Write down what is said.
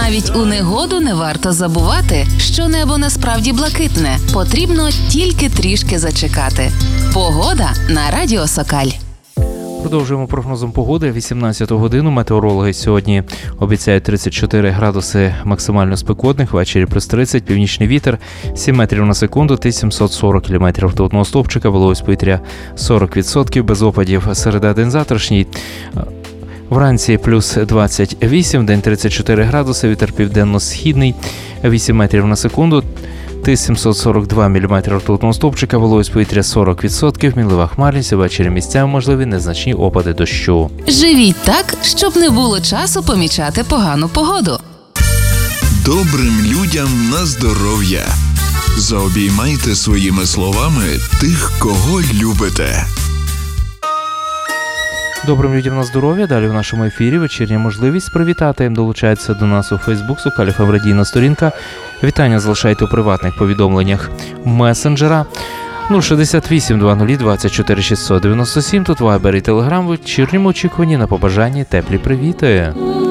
Навіть у негоду не варто забувати, що небо насправді блакитне. Потрібно тільки трішки зачекати. Погода на Радіо Сокаль. Продовжуємо прогнозом погоди. 18 годину метеорологи сьогодні обіцяють 34 градуси максимально спекотних, ввечері плюс 30, північний вітер 7 метрів на секунду, 1740 км до одного стовпчика, вологість повітря 40%, без опадів. Середа день завтрашній. Вранці плюс 28, день 34 градуси, вітер південно-східний 8 метрів на секунду, 1742 мм ртутного стовпчика, вологість повітря 40%, мінлива хмарність, ввечері місцями можливі незначні опади дощу. Живіть так, щоб не було часу помічати погану погоду. Добрим людям на здоров'я. Заобіймайте своїми словами тих, кого любите. Добрим людям на здоров'я. Далі в нашому ефірі вечірня можливість привітати. Долучається до нас у Фейсбук Сокаль ФМ радійна сторінка. Вітання залишайте у приватних повідомленнях месенджера 068 20 24 697. Тут Вайбер і Телеграм. В вечірньому очікуванні на побажання теплі привіти.